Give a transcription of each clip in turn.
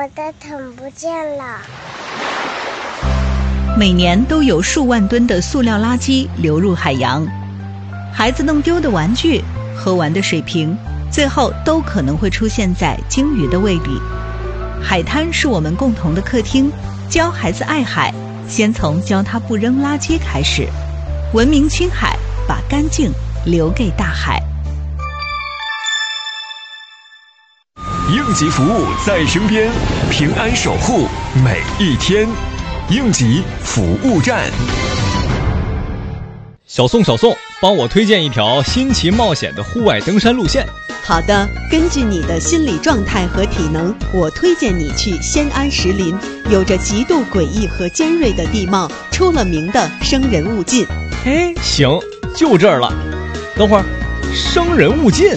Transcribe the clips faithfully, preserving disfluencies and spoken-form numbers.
的桶不见了。 每年都有数万吨的塑料垃圾流入海洋，孩子弄丢的玩具、喝完的水瓶，最后都可能会出现在鲸鱼的胃里。海滩是我们共同的客厅，教孩子爱海，先从教他不扔垃圾开始。文明青海，把干净留给大海。 应急服务在身边，平安守护每一天。应急服务站。 小宋，小宋，帮我推荐一条新奇冒险的户外登山路线。 好的，根据你的心理状态和体能，我推荐你去仙安石林，有着极度诡异和尖锐的地貌，出了名的生人勿近。 哎，行，就这儿了。等会儿，生人勿近。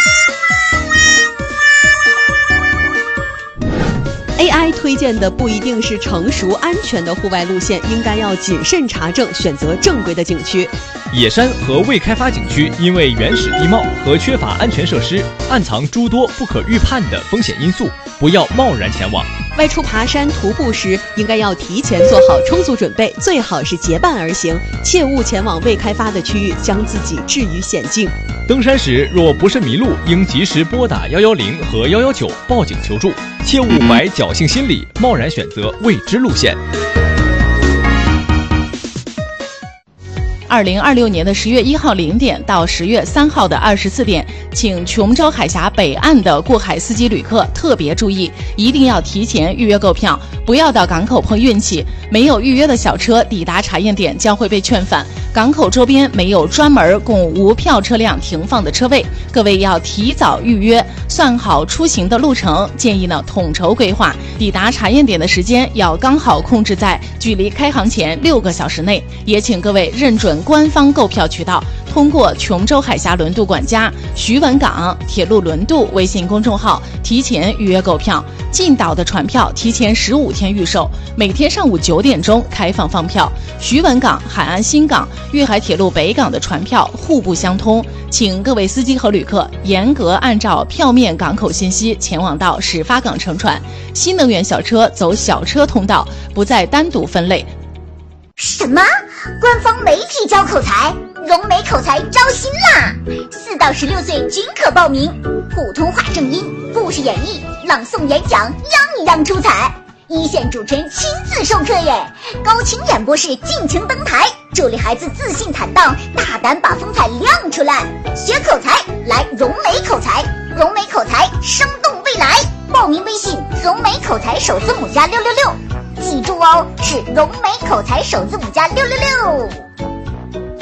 A I 推荐的不一定是成熟安全的户外路线，应该要谨慎查证，选择正规的景区。 野山和未开发景区因为原始地貌和缺乏安全设施，暗藏诸多不可预判的风险因素，不要贸然前往。 外出爬山、徒步时，应该要提前做好充足准备，最好是结伴而行，切勿前往未开发的区域，将自己置于险境。 登山时若不慎迷路，应及时拨打一一零和一一九报警求助，切勿怀侥幸心理，贸然选择未知路线。 二零二六年的十月一号零点到十月三号的二十四点，请琼州海峡北岸的过海司机旅客特别注意，一定要提前预约购票，不要到港口碰运气。没有预约的小车抵达查验点将会被劝返。港口周边没有专门供无票车辆停放的车位，各位要提早预约，算好出行的路程，建议呢统筹规划。抵达查验点的时间要刚好控制在距离开航前六个小时内。也请各位认准官方购票渠道，通过琼州海峡轮渡管家、徐闻港铁路轮渡微信公众号提前预约购票。进岛的船票提前十五天预售，每天上午九点钟开放放票。徐闻港、海岸新港、粤海铁路北港的船票互不相通，请各位司机和旅客严格按照票面港口信息前往到始发港乘船。新能源小车走小车通道，不再单独分类。 什么？官方媒体教口才？融媒口才招新啦！四到十六岁均可报名，普通话正音、故事演绎、朗诵演讲，让你让出彩。一线主持人亲自授课耶，高清演播室尽情登台，助力孩子自信坦荡，大胆把风采亮出来。学口才来融媒口才，融媒口才生动未来。报名微信融媒口才首字母加六六六，记住哦，是融媒口才首字母加六六六。